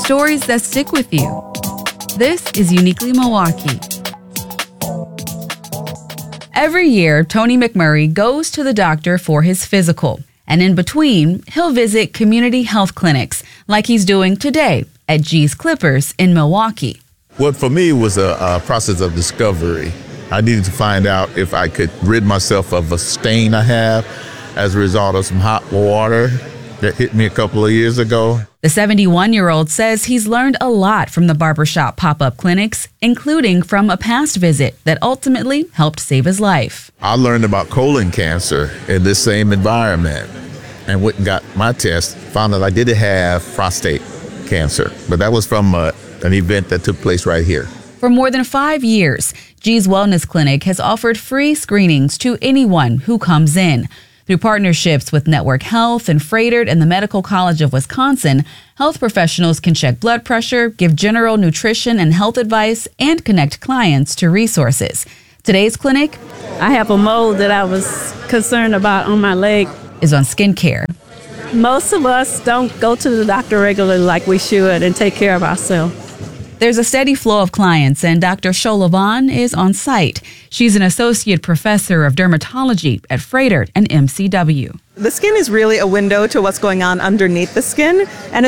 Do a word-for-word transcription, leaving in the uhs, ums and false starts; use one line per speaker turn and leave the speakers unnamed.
stories that stick with you. This is Uniquely Milwaukee. Every year, Tony McMurray goes to the doctor for his physical. And in between, he'll visit community health clinics like he's doing today at G's Clippers in Milwaukee.
What for me was a, a process of discovery. I needed to find out if I could rid myself of a stain I have as a result of some hot water that hit me a couple of years ago.
The seventy-one-year-old says he's learned a lot from the barbershop pop-up clinics, including from a past visit that ultimately helped save his life.
I learned about colon cancer in this same environment and went and got my test, found that I did have prostate cancer, but that was from uh, an event that took place right here.
For more than five years, G's Wellness Clinic has offered free screenings to anyone who comes in. Through partnerships with Network Health and Froedtert and the Medical College of Wisconsin, health professionals can check blood pressure, give general nutrition and health advice, and connect clients to resources. Today's clinic,
I have a mole that I was concerned about on my leg,
is on skincare.
Most of us don't go to the doctor regularly like we should and take care of ourselves.
There's a steady flow of clients, and Doctor Shola Vaughn is on site. She's an associate professor of dermatology at Froedtert and M C W.
The skin is really a window to what's going on underneath the skin, and